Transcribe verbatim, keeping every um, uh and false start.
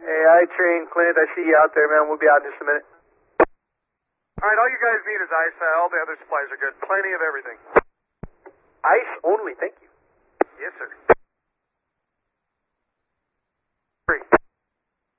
Hey, I train Clint. I see you out there, man. We'll be out in just a minute. All right, all you guys need is ice. Uh, all the other supplies are good. Plenty of everything. Ice only, thank you. Yes, sir.